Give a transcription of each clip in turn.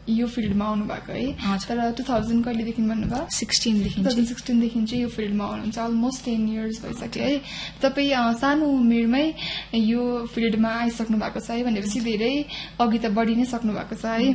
यो फिल्डमा आउनु भएको है तर 2000 कहिलेदेखि भन्नुभयो 2016 देखि चाहिँ यो फिल्डमा आउनुहुन्छ अलमोस्ट 10 इयर्स भइसक्यो है तपाई सानो उमेरमै यो फिल्डमा आइसक्नु भएको छ है भनेपछि धेरै अघि त बढी नै सक्नु भएको छ है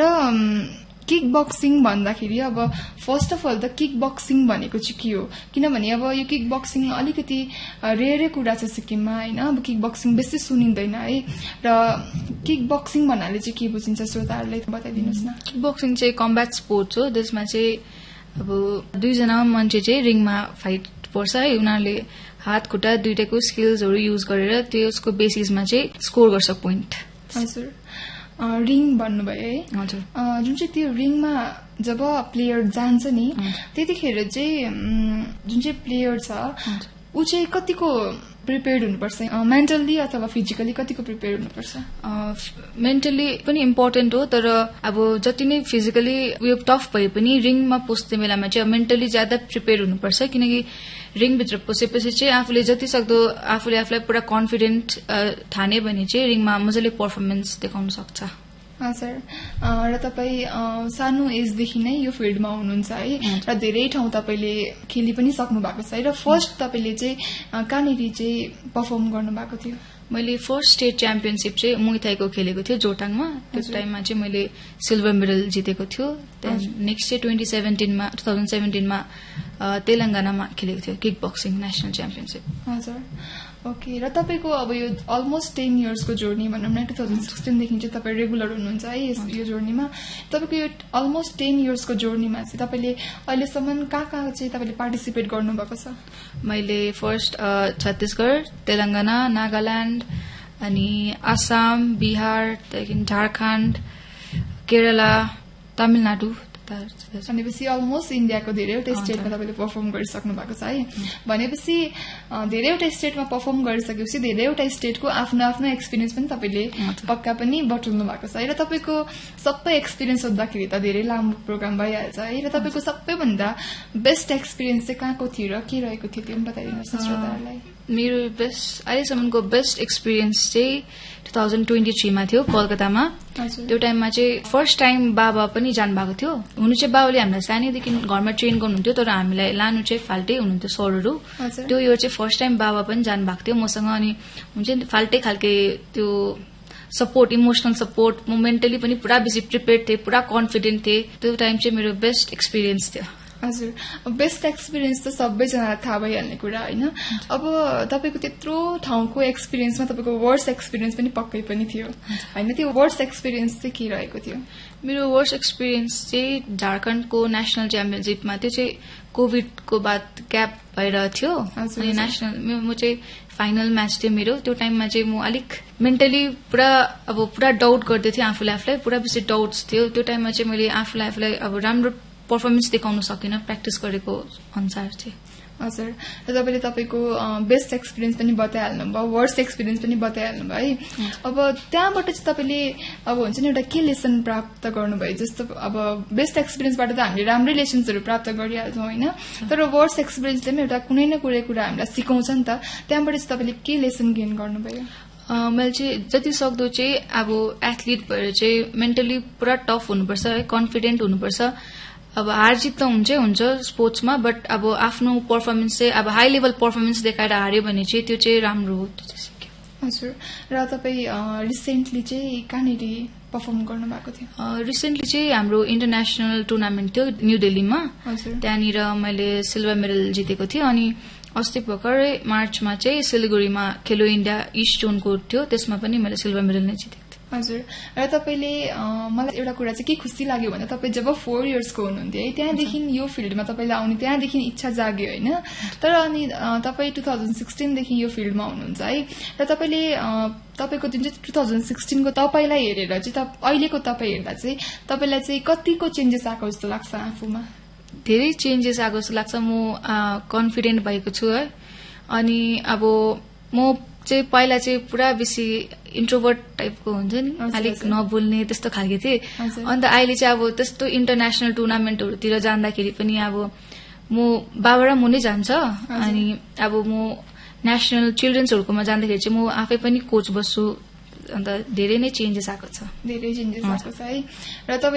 र किक बक्सिङ भन्दाखेरि अब फर्स्ट अफ अल त किक बक्सिङ भनेको चाहिँ के हो किनभने अब यो किक बक्सिङ अलिकति रेयरै कुरा छ सिक्किममा हैन अब किक बक्सिङ बेसी सुनिँदैन है र किक बक्सिङ भन्नाले चाहिँ के बुझिन्छ श्रोताहरुलाई बताइदिनुस् न किक बक्सिङ चाहिँ कम्ब्याट स्पोर्ट्स हो जसमा चाहिँ अब दुईजना मान्छे चाहिँ रिङमा फाइट पर्छ है उनीहरुले हात खुट्टा दुईटैको स्किल्सहरु युज गरेर त्यसको बेसिसमा चाहिँ स्कोर गर्छ पोइन्ट हजुर रिङ भन्नुभयो है हजुर जुन चाहिँ त्यो रिङमा जब प्लेयर जान्छ नि त्यतिखेर चाहिँ जुन चाहिँ प्लेयर छ उ चाहिँ कतिको प्रिपेयर्ड हुनुपर्छ मेन्टली अथवा फिजिकली कतिको प्रिपेयर्ड हुनुपर्छ मेन्टली पनि इम्पोर्टेन्ट हो तर अब जति नै फिजिकली उयो टफ भए पनि रिङमा पस्ने बेलामा चाहिँ मेन्टली ज्यादा प्रिपेयर हुनुपर्छ किनकि रिङभित्र पसेपछि चाहिँ आफूले जति सक्दो आफूले आफूलाई पुरा कन्फिडेन्ट ठाने भने चाहिँ रिङमा मजाले पर्फर्मेन्स देखाउन सक्छ हजुर र तपाई सानो एजदेखि नै यो फिल्डमा हुनुहुन्छ है र धेरै ठाउँ तपाईले खेली पनि सक्नु भएको छ र फर्स्ट तपाईले चाहिँ कानेरी चाहिँ परफर्म गर्नु भएको थियो मैले फर्स्ट स्टेट च्याम्पियनशिप चाहिँ मुइथाईको खेलेको थिएँ जोटाङमा त्यो टाइममा चाहिँ मैले सिल्भर मेडल जितेको थियो नेक्स्ट चाहिँ 2017 मा तेलंगानामा खेलेको थियो किक बक्सिङ नेशनल च्याम्पियनशिप हजुर ओके र तपाईको अब यो अलमोस्ट 10 इयर्सको जर्नी भनौं न 2016 देखि चाहिँ तपाई रेगुलर हुनुहुन्छ है यो जर्नीमा तपाईको यो अलमोस्ट 10 इयर्सको जर्नीमा चाहिँ तपाईले अहिलेसम्म कहाँ चाहिँ तपाईले पार्टिसिपेट गर्नु भएको छ मैले फर्स्ट छत्तीसगढ तेलंगाना नागाल्यान्ड अनि आसाम बिहार त्यहाँदेखि झारखण्ड केरला तमिलनाडु भनेपछि अलमोस्ट इन्डियाको धेरैवटा स्टेटमा तपाईले परफर्म गरिसक्नु भएको छ है भनेपछि धेरैवटा स्टेटमा परफर्म गरिसकेपछि धेरैवटा स्टेटको आफ्नो आफ्नो एक्सपीरियन्स पनि तपाईले पक्का पनि बटुल्नु भएको छ र तपाईको सबै एक्सपीरियन्स सोध्दाखेरि त धेरै लामो प्रोग्राम भइहाल्छ है र तपाईको सबैभन्दा बेस्ट एक्सपीरियन्स चाहिँ कहाँको थियो र के रहेको थियो त्यो पनि बताइदिनुस् न श्रोताहरुलाई मेरो अहिलेसम्मको बेस्ट एक्सपीरियन्स चाहिँ 2023 मा थियो कोलकातामा त्यो टाइममा चाहिँ फर्स्ट टाइम बाबा पनि जानु भएको थियो हुनु चाहिँ बाबाले हामीलाई सानैदेखि घरमा ट्रेन गर्नुहुन्थ्यो तर हामीलाई लानु चाहिँ फाल्टै हुनुहुन्थ्यो सरहरू त्यो यो चाहिँ फर्स्ट टाइम बाबा पनि जानु भएको थियो मसँग अनि हुन्छ नि फाल्टै खालके त्यो सपोर्ट इमोसनल सपोर्ट म मेन्टली पनि पुरा बेसी प्रिपेयर्ड थिएँ पुरा कन्फिडेन्ट थिएँ त्यो टाइम चाहिँ मेरो बेस्ट एक्सपीरियन्स थियो हजुर बेस्ट एक्सपीरियन्स त सबैजनालाई थाहा भइहाल्ने कुरा हैन अब तपाईको त्यत्रो ठाउँको एक्सपीरियन्समा तपाईको वर्स्ट एक्सपीरियन्स पनि पक्कै पनि थियो हैन त्यो वर्स्ट एक्सपीरियन्स चाहिँ के रहेको थियो मेरो वर्स्ट एक्सपीरियन्स चाहिँ झारखण्डको नेशनल च्याम्पियनशिपमा त्यो चाहिँ कोभिडको बाद ग्याप भएर थियो अनि नेशनल म चाहिँ फाइनल म्याच थियो मेरो त्यो टाइममा चाहिँ म अलिक मेन्टली पुरा डाउट गर्दै थिएँ आफूलाई पुरा बेसी डाउट्स थियो त्यो टाइममा चाहिँ मैले आफूलाई अब राम्रो पर्फर्मेन्स देखाउन सकिन प्र्याक्टिस गरेको अनुसार चाहिँ हजुर र तपाईले तपाईको बेस्ट एक्सपीरियन्स पनि बताइहाल्नु भयो वर्स्ट एक्सपीरियन्स पनि बताइहाल्नु भयो है अब त्यहाँबाट चाहिँ तपाईले अब हुन्छ नि एउटा के लेसन प्राप्त गर्नुभयो जस्तो अब बेस्ट एक्सपीरियन्सबाट त हामीले राम्रै लेसन्सहरु प्राप्त गरिहाल्छौं हैन तर वर्स्ट एक्सपीरियन्सले पनि एउटा कुनै न कुनै कुरा हामीलाई सिकाउँछ नि त त्यहाँबाट चाहिँ तपाईले के लेसन गेन गर्नुभयो मैले चाहिँ जति सक्दो चाहिँ अब एथलिट भएर चाहिँ मेन्टली पुरा टफ हुनुपर्छ है कन्फिडेन्ट हुनुपर्छ अब हार जित त हुन्छ स्पोर्ट्समा बट अब आफ्नो पर्फर्मेन्स चाहिँ अब हाई लेभल पर्फर्मेन्स देखाएर हार्यो भने चाहिँ त्यो चाहिँ राम्रो हो त्यो चाहिँ सिक्यो हजुर र तपाई रिसेन्टली चाहिँ कहाँनेरि परफर्म गर्नु भएको थियो रिसेन्टली चाहिँ हाम्रो इन्टरनेशनल टुर्नामेन्ट थियो न्यू दिल्लीमा त्यहाँनिर मैले सिल्भर मेडल जितेको थिएँ अनि अस्ति भर्खरै मार्चमा चाहिँ सिलगढीमा खेलो इन्डिया इस्ट जोनको थियो त्यसमा पनि मैले सिल्भर मेडल नै जितेको हजुर र तपाईले मलाई एउटा कुरा चाहिँ के खुसी लाग्यो भने तपाई जब 4 इयर्सको हुनुहुन्थ्यो है त्यहाँदेखि यो फिल्डमा तपाईलाई आउने त्यहाँदेखि इच्छा जाग्यो हैन तर अनि तपाई 2016 देखि यो फिल्डमा हुनुहुन्छ है र तपाईले तपाईको जुन चाहिँ 2016 को तपाईलाई हेरेर चाहिँ अहिलेको तपाई हेर्दा चाहिँ तपाईलाई चाहिँ कतिको चेन्जेस आएको जस्तो लाग्छ आफूमा धेरै चेन्जेस आएको जस्तो लाग्छ म कन्फिडेन्ट भएको छु है अनि अब म चाहिँ पहिला चाहिँ पुरा बेसी इन्ट्रोभर्ट टाइपको हुन्छ नि अलिक नबोल्ने त्यस्तो खालके थिए अन्त अहिले चाहिँ अब त्यस्तो इन्टरनेशनल टुर्नामेन्टहरुतिर जाँदाखेरि पनि अब म बाबा र म नै जान्छ अनि अब म नेशनल चिल्ड्रेन्सहरुकोमा जाँदाखेरि चाहिँ म आफै पनि कोच बस्छु अन्त धेरै नै चेन्जेस आएको छ है र